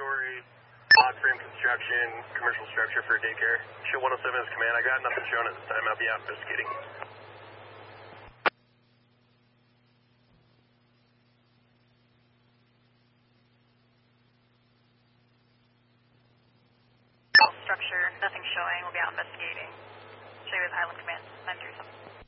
story, log frame construction, commercial structure for daycare. Show 107 is command. I got nothing shown at this time. I'll be out investigating. Structure, nothing showing. We'll be out investigating. Show you with Highland Command. 937.